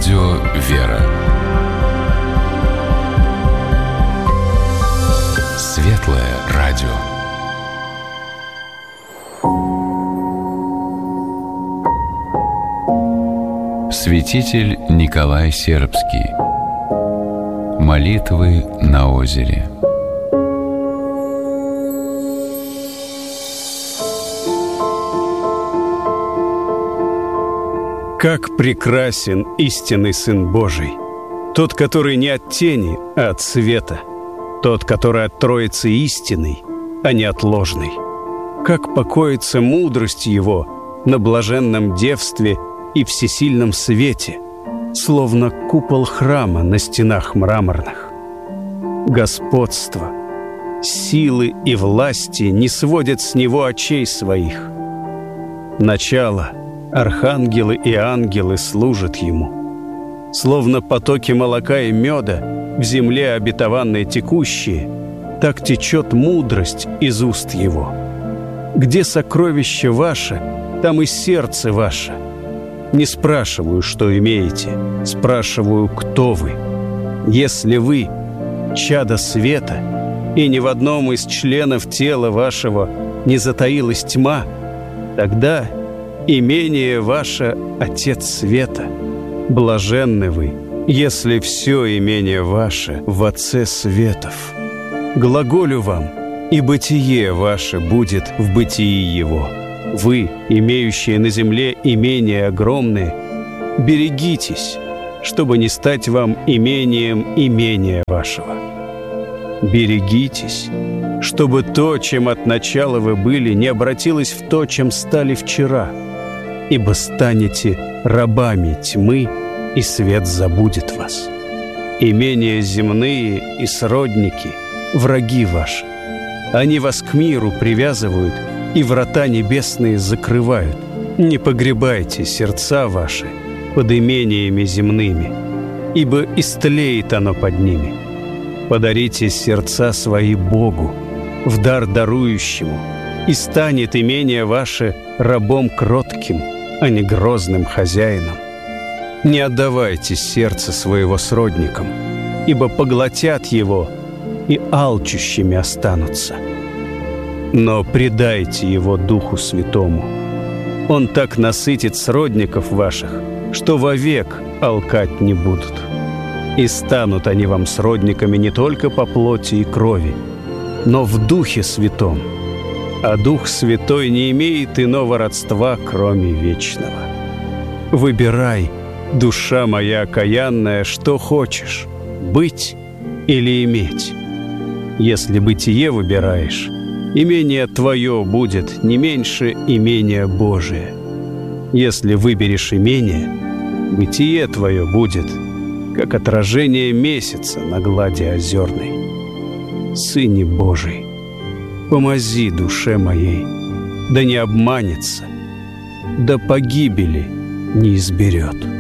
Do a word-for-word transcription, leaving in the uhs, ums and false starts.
Радио «Вера». Светлое радио. Святитель Николай Сербский. Молитвы на озере. Как прекрасен истинный Сын Божий, тот, который не от тени, а от света, тот, который от Троицы истинный, а не от ложной. Как покоится мудрость Его на блаженном девстве и всесильном свете, словно купол храма на стенах мраморных. Господство, силы и власти не сводят с Него очей своих. Начало — архангелы и ангелы служат Ему. Словно потоки молока и меда в земле обетованной текущие, так течет мудрость из уст Его. Где сокровище ваше, там и сердце ваше. Не спрашиваю, что имеете, спрашиваю, кто вы. Если вы чадо света, и ни в одном из членов тела вашего не затаилась тьма, тогда имение ваше — Отец света. Блаженны вы, если все имение ваше в Отце светов. Глаголю вам, и бытие ваше будет в бытии Его. Вы, имеющие на земле имения огромные, берегитесь, чтобы не стать вам имением имения вашего. Берегитесь, чтобы то, чем от начала вы были, не обратилось в то, чем стали вчера, ибо станете рабами тьмы, и свет забудет вас. Имения земные и сродники — враги ваши. Они вас к миру привязывают, и врата небесные закрывают. Не погребайте сердца ваши под имениями земными, ибо истлеет оно под ними. Подарите сердца свои Богу, в дар дарующему, и станет имение ваше рабом кротким, а не грозным хозяином. Не отдавайте сердце своего сродникам, ибо поглотят его и алчущими останутся. Но предайте его Духу Святому. Он так насытит сродников ваших, что вовек алкать не будут. И станут они вам сродниками не только по плоти и крови, но в Духе Святом. А Дух Святой не имеет иного родства, кроме вечного. Выбирай, душа моя окаянная, что хочешь, быть или иметь. Если бытие выбираешь, имение твое будет не меньше имения Божия. Если выберешь имение, бытие твое будет, как отражение месяца на глади озерной. Сыне Божий, помози душе моей, да не обманется, до погибели не изберет.